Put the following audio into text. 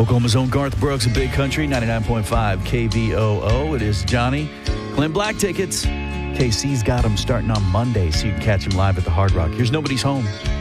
Oklahoma's own Garth Brooks of Big Country, 99.5 KVOO. It is Johnny. Clint Black tickets. KC's got them starting on Monday, so you can catch him live at the Hard Rock. Here's Nobody's Home.